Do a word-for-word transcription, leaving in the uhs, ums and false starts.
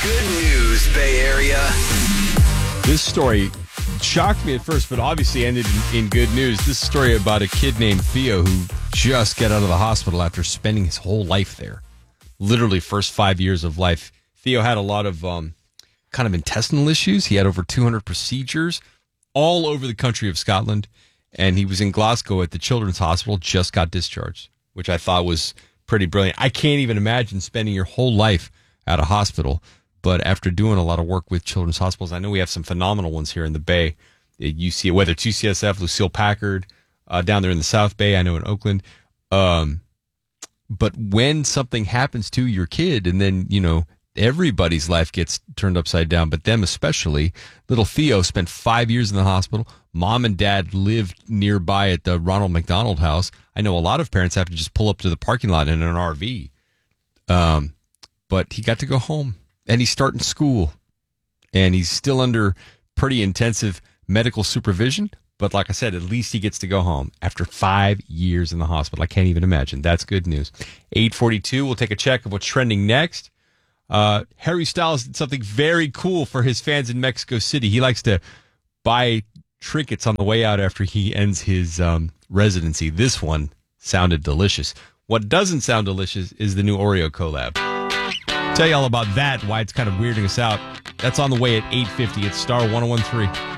Good news, Bay Area. This story shocked me at first, but obviously ended in, in good news. This is a story about a kid named Theo who just got out of the hospital after spending his whole life there. Literally first five years of life. Theo had a lot of um, kind of intestinal issues. He had over two hundred procedures all over the country of Scotland. And he was in Glasgow at the Children's Hospital, just got discharged, which I thought was pretty brilliant. I can't even imagine spending your whole life at a hospital. But after doing a lot of work with children's hospitals, I know we have some phenomenal ones here in the Bay. At U C, whether it's U C S F, Lucille Packard, uh, down there in the South Bay, I know in Oakland. Um, but when something happens to your kid and then, you know, everybody's life gets turned upside down, but them especially, little Theo spent five years in the hospital. Mom and dad lived nearby at the Ronald McDonald House. I know a lot of parents have to just pull up to the parking lot in an R V. Um, but he got to go home. And he's starting school, and he's still under pretty intensive medical supervision. But like I said, at least he gets to go home after five years in the hospital. I can't even imagine. That's good news. eight forty-two, we'll take a check of what's trending next. Uh, Harry Styles did something very cool for his fans in Mexico City. He likes to buy trinkets on the way out after he ends his um, residency. This one sounded delicious. What doesn't sound delicious is the new Oreo collab. Tell you all about that, why it's kind of weirding us out. That's on the way at eight fifty. It's Star one oh one three.